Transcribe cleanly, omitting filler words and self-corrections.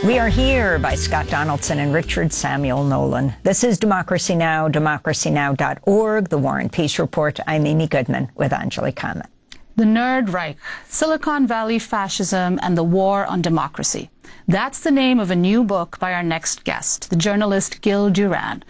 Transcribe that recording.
We are here by Scott Donaldson and Richard Samuel Nolan. This is Democracy Now!, democracynow.org, The War and Peace Report. I'm Amy Goodman with Anjali Kama. The Nerd Reich, Silicon Valley Fascism and the War on Democracy. That's the name of a new book by our next guest, the journalist Gil Duran.